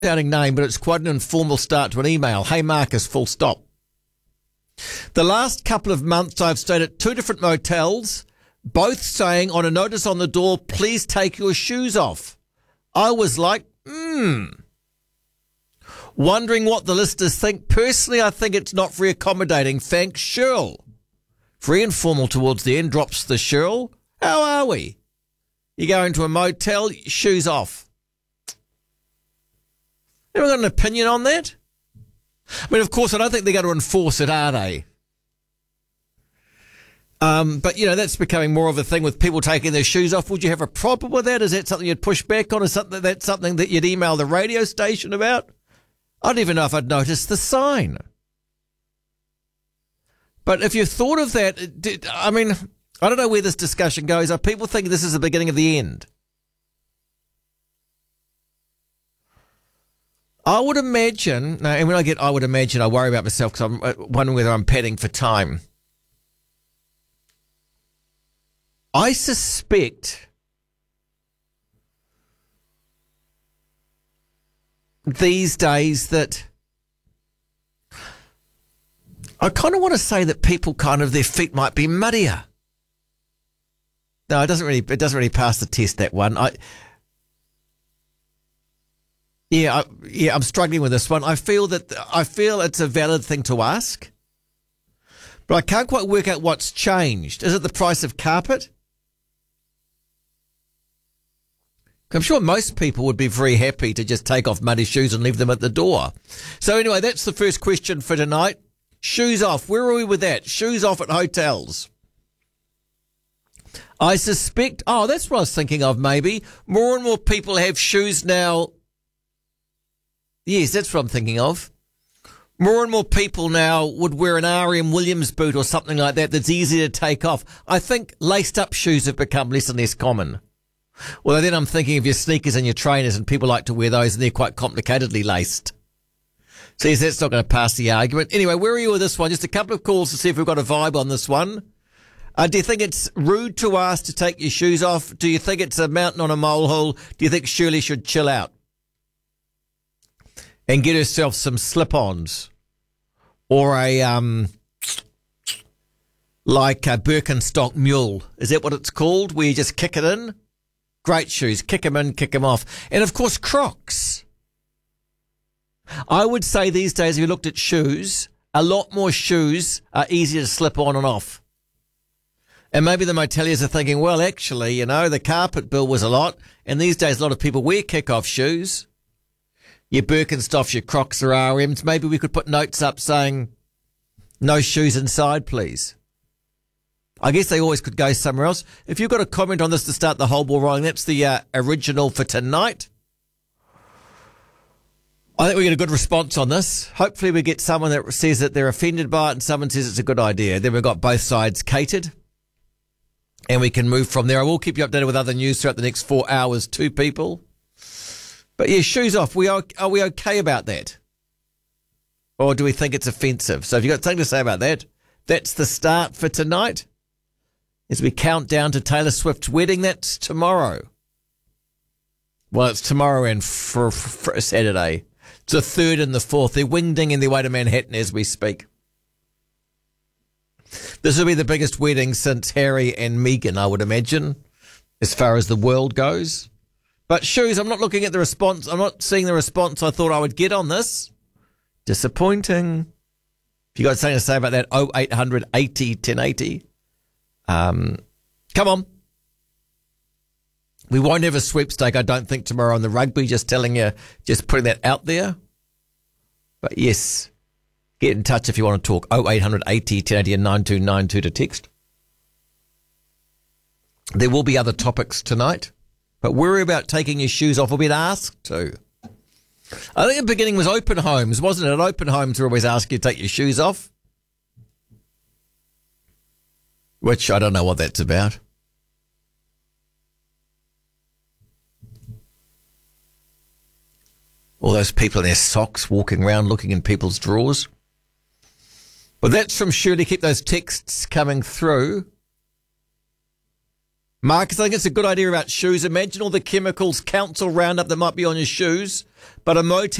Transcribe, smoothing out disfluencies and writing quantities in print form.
sounding name, but it's quite an informal start to an email. Hey, Marcus, full stop. The last couple of months I've stayed at 2 different motels, both saying on a notice on the door, please take your shoes off. I was like, wondering what the listeners think. Personally, I think it's not very accommodating. Thanks, Cheryl. Very informal towards the end, drops the Cheryl. How are we? You go into a motel, shoes off. Anyone got an opinion on that? I mean, of course, I don't think they're going to enforce it, are they? But, you know, that's becoming more of a thing with people taking their shoes off. Would you have a problem with that? Is that something you'd push back on? Is that something that you'd email the radio station about? I don't even know if I'd noticed the sign. But if you thought of that, I mean, I don't know where this discussion goes. Are people thinking this is the beginning of the end? I would imagine, no, and when I get I would imagine, I worry about myself because I'm wondering whether I'm padding for time. I suspect these days that I kind of want to say that people kind of, their feet might be muddier. No, it doesn't really pass the test, that one. I'm struggling with this one. I feel it's a valid thing to ask, but I can't quite work out what's changed. Is it the price of carpet? I'm sure most people would be very happy to just take off muddy shoes and leave them at the door. So anyway, that's the first question for tonight. Shoes off. Where are we with that? Shoes off at hotels. I suspect, that's what I was thinking of maybe. More and more people have shoes now. Yes, that's what I'm thinking of. More and more people now would wear an R.M. Williams boot or something like that that's easy to take off. I think laced up shoes have become less and less common. Well, then I'm thinking of your sneakers and your trainers, and people like to wear those, and they're quite complicatedly laced. So yes, that's not going to pass the argument. Anyway, where are you with this one? Just a couple of calls to see if we've got a vibe on this one. Do you think it's rude to ask to take your shoes off? Do you think it's a mountain on a molehill? Do you think Shirley should chill out and get herself some slip-ons or like a Birkenstock mule? Is that what it's called, where you just kick it in? Great shoes. Kick them in, kick them off. And, of course, Crocs. I would say these days, if you looked at shoes, a lot more shoes are easier to slip on and off. And maybe the moteliers are thinking, well, actually, you know, the carpet bill was a lot, and these days a lot of people wear kick-off shoes. Your Birkenstocks, your Crocs or RMs. Maybe we could put notes up saying, no shoes inside, please. I guess they always could go somewhere else. If you've got a comment on this to start the whole ball rolling, that's the original for tonight. I think we get a good response on this. Hopefully we get someone that says that they're offended by it and someone says it's a good idea. Then we've got both sides catered and we can move from there. I will keep you updated with other news throughout the next 4 hours too, people. But yeah, shoes off. Are we okay about that? Or do we think it's offensive? So if you've got something to say about that, that's the start for tonight. As we count down to Taylor Swift's wedding, that's tomorrow. Well, it's tomorrow and for Saturday. It's the 3rd and the 4th. They're wingdinging their way to Manhattan as we speak. This will be the biggest wedding since Harry and Meghan, I would imagine, as far as the world goes. But shoes, I'm not looking at the response. I'm not seeing the response I thought I would get on this. Disappointing. If you got something to say about that, 0800 80 1080. Come on. We won't have a sweepstake, I don't think, tomorrow on the rugby, just telling you, just putting that out there. But yes, get in touch if you want to talk. 0800 80 1080 and 9292 to text. There will be other topics tonight, but worry about taking your shoes off or being asked to. I think the beginning was open homes, wasn't it? At open homes, we always ask you to take your shoes off. Which I don't know what that's about. All those people in their socks walking around looking in people's drawers. But that's from Shirley. Keep those texts coming through. Marcus, I think it's a good idea about shoes. Imagine all the chemicals, Council Roundup that might be on your shoes, but a motel